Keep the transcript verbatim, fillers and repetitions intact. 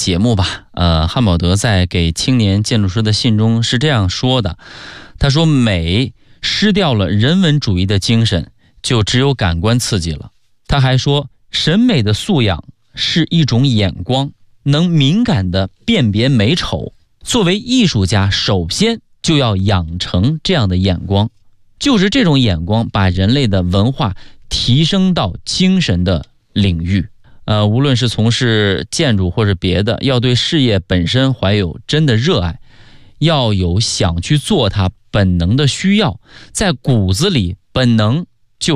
节目吧。呃，汉堡德在给青年建筑师的信中是这样说的，他说美失掉了人文主义的精神，就只有感官刺激了。他还说审美的素养是一种眼光，能敏感地辨别美丑。作为艺术家，首先就要养成这样的眼光，就是这种眼光把人类的文化提升到精神的领域。呃，无论是从事建筑或者别的，要对事业本身怀有真的热爱，要有想去做它本能的需要，在骨子里本能